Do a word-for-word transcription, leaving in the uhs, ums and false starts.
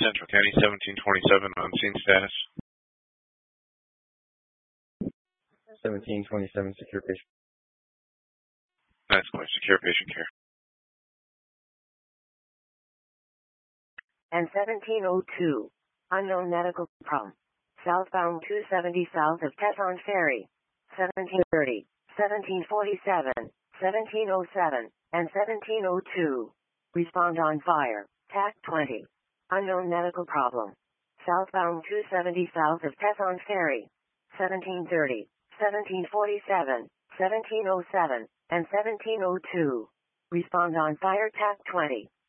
Central County, seventeen twenty-seven, on scene status. seventeen twenty-seven, secure patient. That's clear. Secure patient care. And seventeen oh two, unknown medical problem. Southbound two seventy south of Tesson Ferry. seventeen thirty, seventeen forty-seven, seventeen oh seven, and seventeen oh two. Respond on fire. T A C twenty. Unknown medical problem. Southbound two seventy south of Tesson Ferry. seventeen thirty, seventeen forty-seven, seventeen oh seven, and seventeen oh two. Respond on fire. T A C twenty.